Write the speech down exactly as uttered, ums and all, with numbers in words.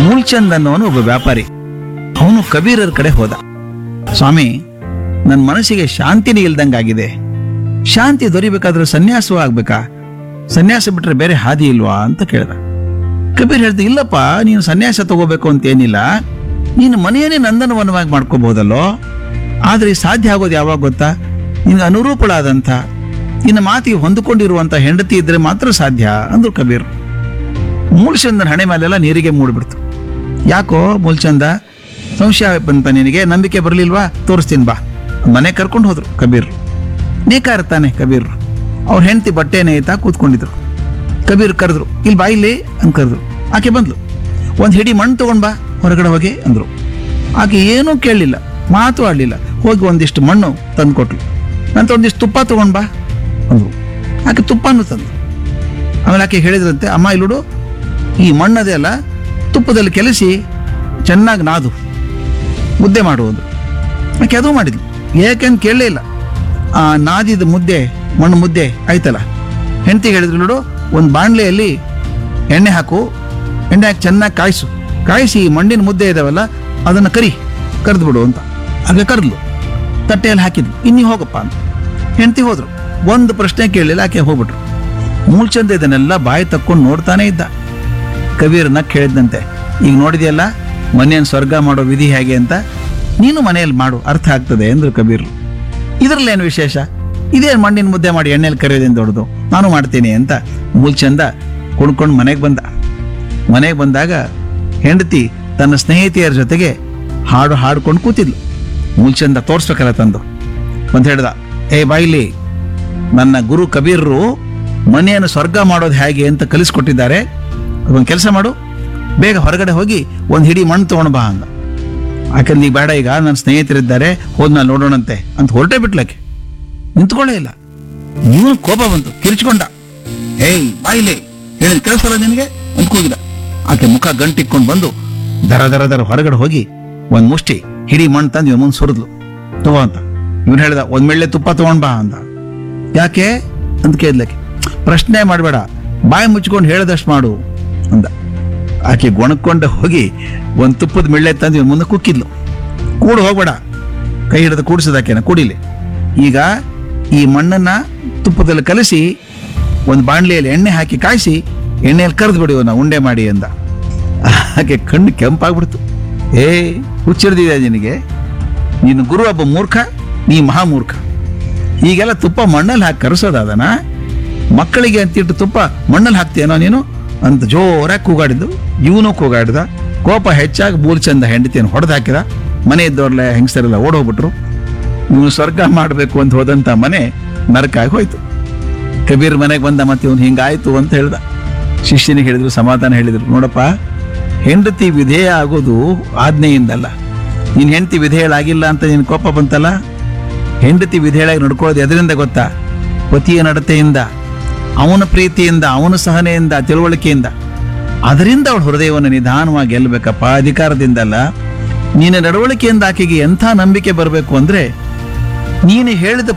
ಮೂಲ್ಚಂದ್ ಅನ್ನೋನು ಒಬ್ಬ ವ್ಯಾಪಾರಿ. ಅವನು ಕಬೀರರ ಕಡೆ ಹೋದ. ಸ್ವಾಮಿ, ನನ್ನ ಮನಸ್ಸಿಗೆ ಶಾಂತಿನೇ ಇಲ್ದಂಗಾಗಿದೆ. ಶಾಂತಿ ದೊರಿಬೇಕಾದ್ರೆ ಸನ್ಯಾಸವೂ ಆಗ್ಬೇಕಾ? ಸನ್ಯಾಸ ಬಿಟ್ರೆ ಬೇರೆ ಹಾದಿ ಇಲ್ವಾ ಅಂತ ಕೇಳ್ದ. ಕಬೀರ್ ಹೇಳ್ದ, ಇಲ್ಲಪ್ಪ, ನೀನು ಸನ್ಯಾಸ ತಗೋಬೇಕು ಅಂತ ಏನಿಲ್ಲ. ನೀನು ಮನೆಯನ್ನೇ ನಂದನವನವಾಗಿ ಮಾಡ್ಕೋಬಹುದಲ್ಲೋ. ಆದ್ರೆ ಈ ಸಾಧ್ಯ ಆಗೋದು ಯಾವಾಗ ಗೊತ್ತಾ? ನಿನ್ಗೆ ಅನುರೂಪಳಾದಂಥ, ನಿನ್ನ ಮಾತಿಗೆ ಹೊಂದಿಕೊಂಡಿರುವಂಥ ಹೆಂಡತಿ ಇದ್ರೆ ಮಾತ್ರ ಸಾಧ್ಯ ಅಂದ್ರು ಕಬೀರ್. ಮೂಲ್ಚಂದನ ಹಣೆ ಮೇಲೆಲ್ಲ ನೀರಿಗೆ ಮೂಡ್ಬಿಡ್ತು. ಯಾಕೋ ಮೂಲ್ಚಂದ, ಸಂಶಯ ಬಂತ ನಿನಗೆ? ನಂಬಿಕೆ ಬರಲಿಲ್ವಾ? ತೋರಿಸ್ತೀನಿ ಬಾ. ಮನೆ ಕರ್ಕೊಂಡು ಹೋದ್ರು ಕಬೀರ್. ನೇಕಾರ ತಾನೆ ಕಬೀರ್. ಅವ್ರ ಹೆಂಡತಿ ಬಟ್ಟೆ ನೇಯ್ತಾ ಕೂತ್ಕೊಂಡಿದ್ರು. ಕಬೀರ್ ಕರೆದ್ರು, ಇಲ್ಲಿ ಬಾ ಇಲ್ಲಿ ಅಂತ ಕರೆದ್ರು. ಆಕೆ ಬಂದ್ಲು. ಒಂದು ಹಿಡಿ ಮಣ್ಣು ತಗೊಂಡ್ ಬಾ, ಹೊರಗಡೆ ಹೋಗಿ ಅಂದ್ರು. ಆಕೆ ಏನೂ ಕೇಳಲಿಲ್ಲ, ಮಾತು ಆಡಲಿಲ್ಲ. ಹೋಗಿ ಒಂದಿಷ್ಟು ಮಣ್ಣು ತಂದು ಕೊಟ್ಲು. ನಂತರ ಒಂದಿಷ್ಟು ತುಪ್ಪ ತಗೊಂಡ್ ಬಾ ಅಂದ್ರು. ಆಕೆ ತುಪ್ಪನೂ ತಂದು. ಆಮೇಲೆ ಆಕೆ ಹೇಳಿದ್ರಂತೆ, ಅಮ್ಮ ಇಲ್ಲುಡು, ಈ ಮಣ್ಣದೇ ಅಲ್ಲ, ತುಪ್ಪದಲ್ಲಿ ಕೆಲಸಿ ಚೆನ್ನಾಗಿ ನಾದು ಮುದ್ದೆ ಮಾಡುವುದು. ಆಕೆ ಅದು ಮಾಡಿದ್ಲು. ಏಕೆಂದು ಕೇಳಲೇ ಇಲ್ಲ. ಆ ನಾದಿದ ಮುದ್ದೆ, ಮಣ್ಣು ಮುದ್ದೆ ಆಯ್ತಲ್ಲ, ಹೆಂಡತಿಗೆ ಹೇಳಿದ್ರು, ನೋಡು, ಒಂದು ಬಾಣಲೆಯಲ್ಲಿ ಎಣ್ಣೆ ಹಾಕು, ಎಣ್ಣೆ ಹಾಕಿ ಚೆನ್ನಾಗಿ ಕಾಯಿಸು, ಕಾಯಿಸಿ ಈ ಮಣ್ಣಿನ ಮುದ್ದೆ ಇದಾವಲ್ಲ ಅದನ್ನು ಕರಿ, ಕರೆದು ಬಿಡು ಅಂತ. ಹಾಗೆ ಕರೆದ್ಲು. ತಟ್ಟೆಯಲ್ಲಿ ಹಾಕಿದ್ಲು. ಇನ್ನೀ ಹೋಗಪ್ಪ ಅಂತ. ಹೆಂಡತಿ ಹೋದ್ರು. ಒಂದು ಪ್ರಶ್ನೆ ಕೇಳಲಿಲ್ಲ, ಆಕೆ ಹೋಗ್ಬಿಟ್ರು. ಮೂಲ್ಚಂದ ಇದನ್ನೆಲ್ಲ ಬಾಯಿ ತಕ್ಕೊಂಡು ನೋಡ್ತಾನೆ ಇದ್ದ. ಕಬೀರನ್ನ ಕೇಳಿದಂತೆ, ಈಗ ನೋಡಿದೆಯಲ್ಲ ಮನೆಯನ್ನು ಸ್ವರ್ಗ ಮಾಡೋ ವಿಧಿ ಹೇಗೆ ಅಂತ, ನೀನು ಮನೆಯಲ್ಲಿ ಮಾಡು, ಅರ್ಥ ಆಗ್ತದೆ ಎಂದ್ರು ಕಬೀರ್. ಇದರಲ್ಲೇನು ವಿಶೇಷ? ಇದೇನು ಮಣ್ಣಿನ ಮುದ್ದೆ ಮಾಡಿ ಎಣ್ಣೆಯಲ್ಲಿ ಕರೆಯೋದೇನು ದೊಡ್ಡದು, ನಾನು ಮಾಡ್ತೀನಿ ಅಂತ ಮೂಲ್ಚಂದ ಕುಣ್ಕೊಂಡು ಮನೆಗೆ ಬಂದ. ಮನೆಗೆ ಬಂದಾಗ ಹೆಂಡತಿ ತನ್ನ ಸ್ನೇಹಿತೆಯರ ಜೊತೆಗೆ ಹಾಡು ಹಾಡ್ಕೊಂಡು ಕೂತಿದ್ಲು. ಮೂಲ್ಚಂದ ತೋರ್ಸ್ಬೇಕಲ್ಲ ತಂದು ಅಂತ ಹೇಳ್ದ, ಏ ಬಾಯಿಲಿ, ನನ್ನ ಗುರು ಕಬೀರರು ಮನೆಯನ್ನು ಸ್ವರ್ಗ ಮಾಡೋದು ಹೇಗೆ ಅಂತ ಕಲಿಸ್ಕೊಟ್ಟಿದ್ದಾರೆ. ಒಂದು ಕೆಲಸ ಮಾಡು, ಬೇಗ ಹೊರಗಡೆ ಹೋಗಿ ಒಂದು ಹಿಡಿ ಮಣ್ಣು ತಗೊಂಡು ಬಾ ಅಂದ. ಯಾಕಂದ್ರೆ ಈಗ ಬೇಡ, ಈಗ ನನ್ನ ಸ್ನೇಹಿತರಿದ್ದಾರೆ, ಹೋದ್ಮೇಲೆ ನೋಡೋಣಂತೆ ಅಂತ ಹೊರಟೇ ಬಿಟ್ಲಕ್ಕೆ. ನಿಂತ್ಕೊಳ್ಳೇ ಇಲ್ಲ. ಇವನು ಕೋಪ ಬಂತು, ಕಿರ್ಚ್ಕೊಂಡ. ಏಯ್ ಬಾಯಿಲೆ, ಹೇಳಿದ ಕೆಲಸ ನಿನಗೆ ಅಂತ ಕೂಗಿದ. ಆಕೆ ಮುಖ ಗಂಟಿಕ್ಕೊಂಡು ಬಂದು ದರ ದರ ದರ ಹೊರಗಡೆ ಹೋಗಿ ಒಂದ್ ಮುಷ್ಟಿ ಹಿಡಿ ಮಣ್ಣು ತಂದು ಇವನ್ ಮುಂದೆ ಸುರಿದ್ಲು. ತಗೋ ಅಂತ. ಇವನು ಹೇಳ್ದ, ಒಂದ್ ಮೆಳ್ಳೆ ತುಪ್ಪ ತಗೊಂಡ್ ಬಾ ಅಂದ. ಯಾಕೆ ಅಂತ ಕೇಳ್ಲಕ್ಕೆ. ಪ್ರಶ್ನೆ ಮಾಡಬೇಡ, ಬಾಯಿ ಮುಚ್ಕೊಂಡು ಹೇಳದಷ್ಟು ಮಾಡು ಅಂದ. ಆಕೆ ಗೊಣಕೊಂಡೆ ಹೋಗಿ ಒಂದ್ ತುಪ್ಪದ ಮೆಳ್ಳೆ ತಂದು ಇವನ್ ಮುಂದೆ ಕುಕ್ಕಿದ್ಲು. ಕೂಡು ಹೋಗ್ಬೇಡ, ಕೈ ಹಿಡಿದು ಕೂಡಿಸೋದಾಕೆನ, ಕುಡಿಲಿ. ಈಗ ಈ ಮಣ್ಣನ್ನ ತುಪ್ಪದಲ್ಲಿ ಕಲಸಿ ಒಂದು ಬಾಣಲೆಯಲ್ಲಿ ಎಣ್ಣೆ ಹಾಕಿ ಕಾಯಿಸಿ ಎಣ್ಣೆಯಲ್ಲಿ ಕರೆದು ಬಿಡುವ ಉಂಡೆ ಮಾಡಿ ಅಂದ. ಹಾಗೆ ಕಣ್ಣು ಕೆಂಪಾಗ್ಬಿಡ್ತು. ಏ ಹುಚ್ಚಿಡ್ದಿದೆ ನಿನಗೆ, ನೀನು ಗುರು ಒಬ್ಬ ಮೂರ್ಖ, ನೀ ಮಹಾಮೂರ್ಖ. ಈಗೆಲ್ಲ ತುಪ್ಪ ಮಣ್ಣಲ್ಲಿ ಹಾಕಿ ಕರೆಸೋದಾದನ? ಮಕ್ಕಳಿಗೆ ಅಂತಿಟ್ಟು ತುಪ್ಪ ಮಣ್ಣಲ್ಲಿ ಹಾಕ್ತೀಯನೋ ನೀನು ಅಂತ ಜೋರಾಗಿ ಕೂಗಾಡಿದ್ದು. ಇವನು ಕೂಗಾಡಿದ. ಕೋಪ ಹೆಚ್ಚಾಗಿ ಮೂಲ್ಚಂದ ಹೆಂಡತಿಯನ್ನು ಹೊಡೆದು ಹಾಕಿದ. ಮನೆ ಇದ್ದವ್ರಲ್ಲ ಹೆಂಗಸರೆಲ್ಲ ಓಡೋಗ್ಬಿಟ್ರು. ಇವನು ಸ್ವರ್ಗ ಮಾಡಬೇಕು ಅಂತ ಹೋದಂತ ಮನೆ ನರಕ ಆಗಿ ಹೋಯ್ತು. ಕಬೀರ್ ಮನೆಗೆ ಬಂದ, ಮತ್ತೆ ಇವನು ಹಿಂಗಾಯ್ತು ಅಂತ ಹೇಳ್ದ. ಶಿಷ್ಯನಿಗೆ ಹೇಳಿದ್ರು, ಸಮಾಧಾನ ಹೇಳಿದ್ರು, ನೋಡಪ್ಪ, ಹೆಂಡತಿ ವಿಧೇಯ ಆಗೋದು ಆಜ್ಞೆಯಿಂದಲ್ಲ. ನೀನ್ ಹೆಂಡತಿ ವಿಧೇಯಳಾಗಿಲ್ಲ ಅಂತ ನಿನ್ ಕೋಪ ಬಂತಲ್ಲ, ಹೆಂಡತಿ ವಿಧೇಯಳಾಗಿ ನಡ್ಕೊಳ್ಳೋದು ಎದರಿಂದ ಗೊತ್ತಾ? ಪತಿಯ ನಡತೆಯಿಂದ, ಅವನ ಪ್ರೀತಿಯಿಂದ, ಅವನ ಸಹನೆಯಿಂದ, ತಿಳುವಳಿಕೆಯಿಂದ. ಅದರಿಂದ ಅವಳ ಹೃದಯವನ್ನು ನಿಧಾನವಾಗಿ ಗೆಲ್ಲಬೇಕಪ್ಪ, ಅಧಿಕಾರದಿಂದಲ್ಲ. ನಿನ್ನ ನಡವಳಿಕೆಯಿಂದ ಆಕೆಗೆ ಎಂಥ ನಂಬಿಕೆ ಬರಬೇಕು ಅಂದ್ರೆ, ನೀನು ಹೇಳಿದ